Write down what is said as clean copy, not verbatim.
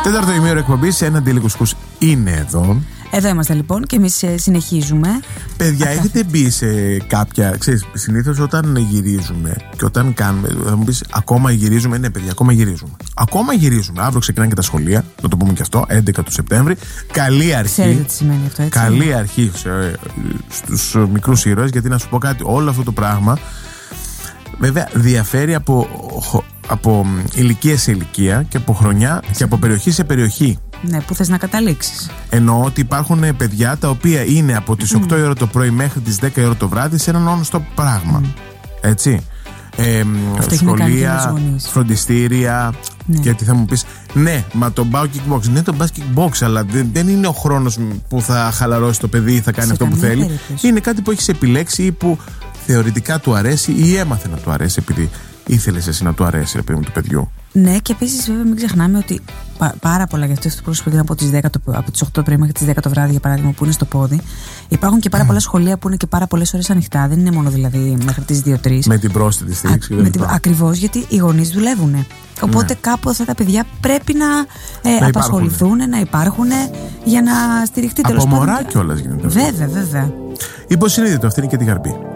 Τέταρτο ημίωρο εκπομπής, ένα αντίλικος είναι εδώ. Εδώ είμαστε λοιπόν και εμείς συνεχίζουμε. Παιδιά, έχετε μπει σε κάποια. Ξέρεις, συνήθως όταν γυρίζουμε και όταν κάνουμε. Θα μου πεις, ακόμα γυρίζουμε. Ναι, παιδιά, ακόμα γυρίζουμε. Ακόμα γυρίζουμε. Αύριο ξεκινάνε και τα σχολεία. Να το πούμε και αυτό. 11 του Σεπτέμβρη. Καλή αρχή. Ξέρετε τι σημαίνει αυτό, έτσι. Καλή αρχή στους μικρούς ήρωες. Γιατί να σου πω κάτι, όλο αυτό το πράγμα βέβαια διαφέρει από ηλικία σε ηλικία και από χρονιά και από περιοχή σε περιοχή. Ναι, που θες να καταλήξεις. Εννοώ ότι υπάρχουν παιδιά τα οποία είναι από τις 8 η ώρα το πρωί μέχρι τις 10 η ώρα το βράδυ σε ένα non-stop πράγμα. Έτσι. Σχολεία, φροντιστήρια. Ναι. Γιατί θα μου πεις, ναι, μα τον πάω kickbox. Ναι, τον πας kickbox, αλλά δεν είναι ο χρόνος που θα χαλαρώσει το παιδί ή θα κάνει αυτό που θέλει. Περίπτωση. Είναι κάτι που έχεις επιλέξει ή που θεωρητικά του αρέσει ή έμαθε να του αρέσει επειδή ήθελες εσύ να του αρέσει, ρε παιδί μου, του παιδιού. Ναι, και επίσης βέβαια μην ξεχνάμε ότι πάρα πολλά για αυτές τις πρόσωπες που είναι από τις 8 πρωί μέχρι τις 10 το βράδυ, για παράδειγμα, που είναι στο πόδι. Υπάρχουν και πάρα πολλά σχολεία που είναι και πάρα πολλές ώρες ανοιχτά. Δεν είναι μόνο δηλαδή μέχρι τις 2-3. Με την πρόσθετη στήριξη. Ακριβώς, γιατί οι γονείς δουλεύουν. Οπότε κάπου αυτά τα παιδιά πρέπει να απασχοληθούν, να υπάρχουν για να στηριχτεί τέλος πάντων. Από μωρά κιόλας γίνεται. Βέβαια. Υποσυνείδητο, αυτή είναι και την καρπή.